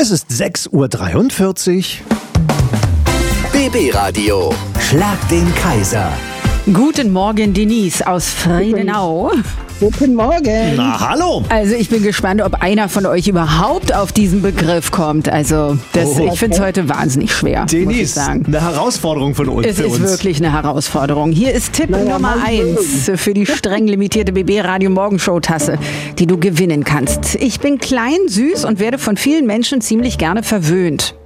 Es ist 6:43 Uhr. BB Radio. Schlag den Kaiser. Guten Morgen, Denise aus Friedenau. Guten Morgen. Na, hallo. Also ich bin gespannt, ob einer von euch überhaupt auf diesen Begriff kommt. Also ich finde es heute wahnsinnig schwer, muss ich Denise, sagen. eine Herausforderung von uns. Es ist wirklich eine Herausforderung. Hier ist Tipp Nummer mal 1 für die streng limitierte BB Radio Morgenshow Tasse, die du gewinnen kannst. Ich bin klein, süß und werde von vielen Menschen ziemlich gerne verwöhnt.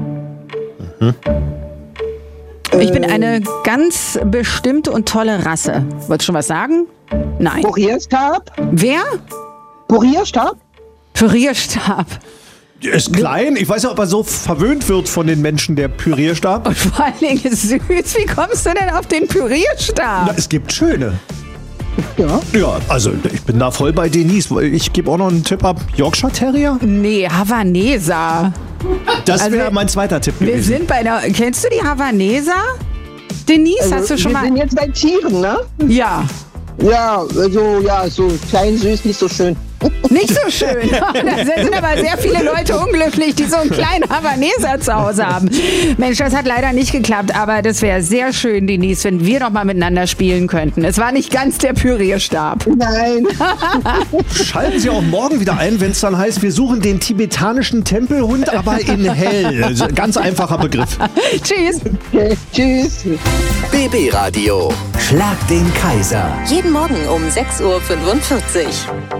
Ich bin eine ganz bestimmte und tolle Rasse. Wolltest du schon was sagen? Nein. Pürierstab? Wer? Pürierstab? Pürierstab. Ist klein. Ich weiß ja, ob er so verwöhnt wird von den Menschen, der Pürierstab. Und vor allen Dingen süß. Wie kommst du denn auf den Pürierstab? Na, es gibt schöne. Ja. Ja, also ich bin da voll bei Denise. Ich gebe auch noch einen Tipp ab. Yorkshire Terrier? Nee, Havaneser. Das Also, wäre mein zweiter Tipp Wir gewesen. sind bei einer... Kennst du die Havaneser? Denise, hast du schon Wir mal... sind jetzt bei Tieren, ne? Ja. Ja, so klein, süß, nicht so schön. Nicht so schön. Da sind aber sehr viele Leute unglücklich, die so einen kleinen Havaneser zu Hause haben. Mensch, das hat leider nicht geklappt, aber das wäre sehr schön, Denise, wenn wir noch mal miteinander spielen könnten. Es war nicht ganz der Pürierstab. Nein. Schalten Sie auch morgen wieder ein, wenn es dann heißt, wir suchen den tibetanischen Tempelhund, aber in hell. Also, ganz einfacher Begriff. Tschüss. Okay, tschüss. BB Radio. Schlag den Kaiser. Jeden Morgen um 6:45 Uhr.